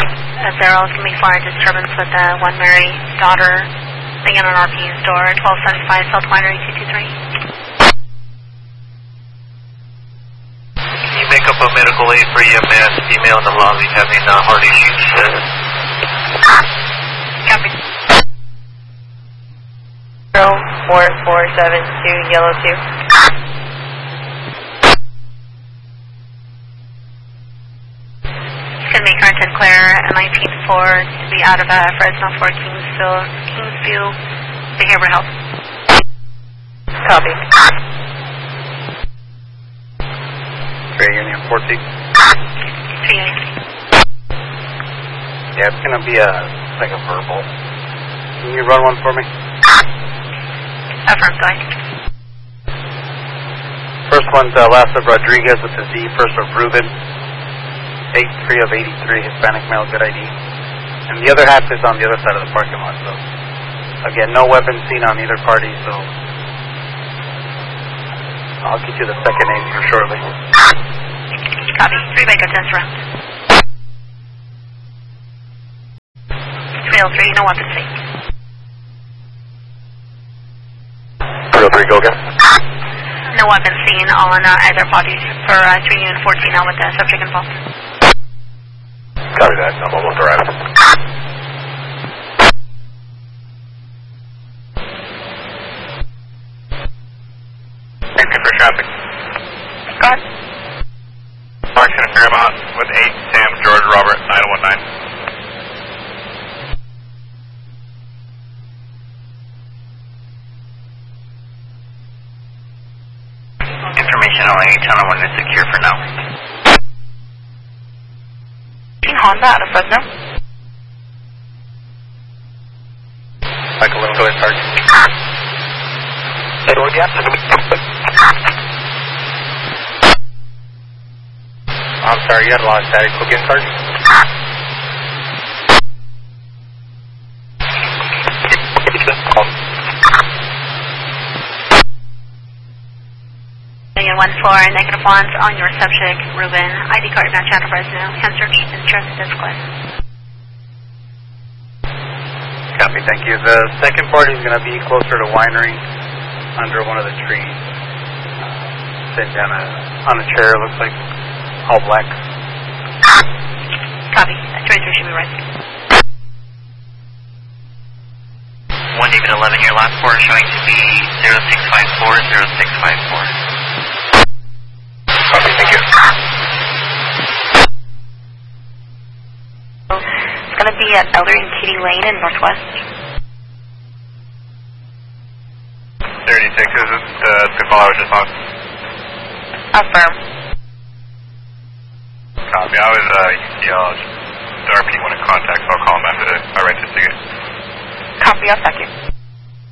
Zero's going to be fire disturbance with one Mary daughter thing in an RPU store, 1275 South Winery 223. Can you make up a medical aid for EMS, female in the lobby having heart issues? Copy. 04472 Yellow 2. Going to be current and clear at 19-4 to be out of Fresno for Kingsview Behavioral Health. Copy. Union 14. 38. Yeah, it's going to be like a verbal. Can you run one for me? Affirm, go ahead. First one's last of Rodriguez with the Z, first of Ruben. 83 of 83, Hispanic male, good ID. And the other half is on the other side of the parking lot, so. Again, no weapons seen on either party, so. I'll get you the second name here shortly. Copy. 3 Baker, 10 rounds. 303, no weapons seen. 303, go again. No weapons seen, all on either parties for 3 Union 14 now with the subject involved. Copy that, I'm almost arriving. Thank you for traffic. Go ahead. Parks in Fairmount with 8 Sam George Robert 919. Information only, channel 1 is secure for now. Honda out of Fresno. Michael, let him go ahead, Sergeant. I'm sorry, you had a lot of static. Go again, Sergeant. Union 14, negative ones on your subject, Ruben. ID card match out of Fresno. Hand search insurance disc class. Copy, thank you. The second party is going to be closer to Winery, under one of the trees. Sitting down on a chair, looks like all black. Copy. 23 should be ready. 1 even 11, your last 4 showing to be 0654, 0654. Copy, thank you. It's going to be at Elder and Kitty Lane in Northwest. 36 is the call I was just on. Affirm. Copy, I was UCL, the RP wanted contact, so I'll call him after I write this ticket. Copy, I'll second.